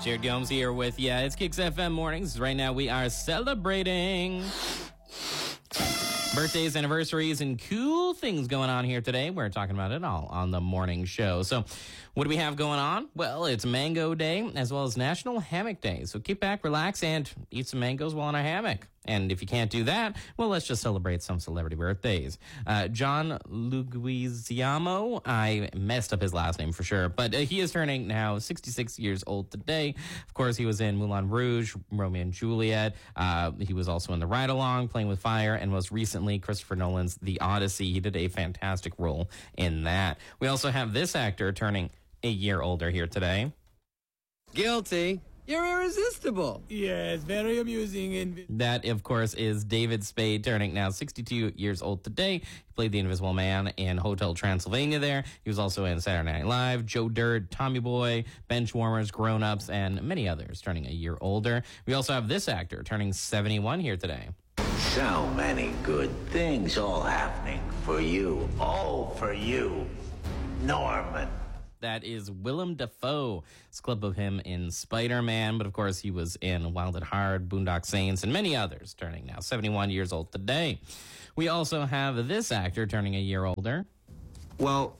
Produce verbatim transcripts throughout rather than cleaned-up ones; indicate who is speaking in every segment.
Speaker 1: Jared Gomes here with you. It's Kicks F M Mornings. Right now we are celebrating birthdays, anniversaries, and cool things going on here today. We're talking about it all on the morning show. So what do we have going on? Well, it's Mango Day as well as National Hammock Day. So kick back, relax, and eat some mangoes while in a hammock. And if you can't do that, well, let's just celebrate some celebrity birthdays. Uh, John Leguizamo, I messed up his last name for sure, but uh, he is turning now sixty-six years old today. Of course, he was in Moulin Rouge, Romeo and Juliet. Uh, he was also in The Ride Along, Playing with Fire, and most recently, Christopher Nolan's The Odyssey. He did a fantastic role in that. We also have this actor turning a year older here today.
Speaker 2: Guilty. You're irresistible.
Speaker 3: Yes, very amusing. And
Speaker 1: that, of course, is David Spade, turning now sixty-two years old today. He played the Invisible Man in Hotel Transylvania there. He was also in Saturday Night Live, Joe Dirt, Tommy Boy, Benchwarmers, Grown Ups, and many others, turning a year older. We also have this actor turning seventy-one here today.
Speaker 4: So many good things all happening for you. All for you, Norman.
Speaker 1: That is Willem Dafoe. It's a clip of him in Spider-Man, but of course he was in Wild at Heart, Boondock Saints, and many others, turning now seventy-one years old today. We also have this actor turning a year older.
Speaker 5: Well,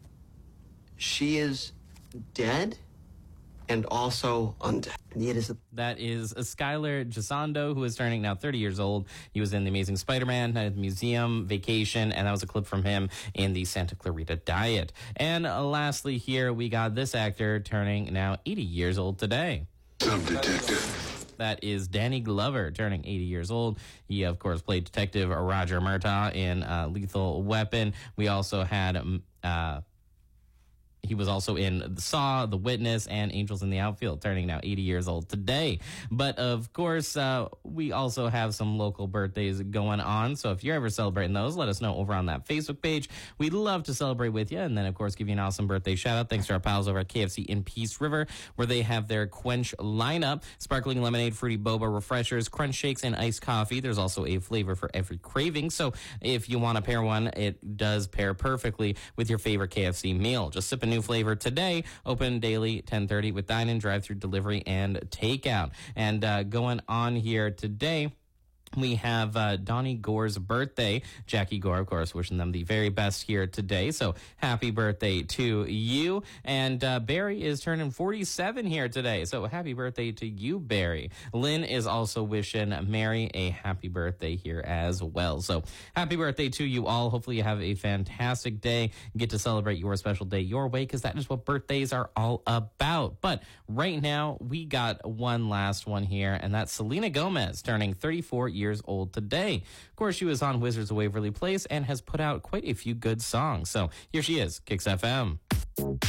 Speaker 5: she is dead and also undead. It is a-
Speaker 1: that is Skylar Gisondo, who is turning now thirty years old. He was in The Amazing Spider-Man, Night at the Museum, Vacation, and that was a clip from him in the Santa Clarita Diet. And uh, lastly here, we got this actor turning now eighty years old today.
Speaker 6: Some detective.
Speaker 1: That is Danny Glover, turning eighty years old. He, of course, played Detective Roger Murtaugh in uh, Lethal Weapon. We also had... Uh, He was also in Saw, The Witness, and Angels in the Outfield, turning now eighty years old today. But, of course, uh, we also have some local birthdays going on. So if you're ever celebrating those, let us know over on that Facebook page. We'd love to celebrate with you and then, of course, give you an awesome birthday shout-out. Thanks to our pals over at K F C in Peace River, where they have their Quench lineup. Sparkling lemonade, fruity boba refreshers, crunch shakes, and iced coffee. There's also a flavor for every craving. So if you want to pair one, it does pair perfectly with your favorite K F C meal. Just sip a new flavor today. Open daily ten thirty with dine-in, drive-through delivery, and takeout. And uh, going on here today, we have uh, Donnie Gore's birthday. Jackie Gore, of course, wishing them the very best here today. So happy birthday to you. And uh, Barry is turning forty-seven here today. So happy birthday to you, Barry. Lynn is also wishing Mary a happy birthday here as well. So happy birthday to you all. Hopefully you have a fantastic day. Get to celebrate your special day your way, because that is what birthdays are all about. But right now, we got one last one here, and that's Selena Gomez, turning thirty-four years old today. Of course, she was on Wizards of Waverly Place and has put out quite a few good songs. So here she is, Kicks F M.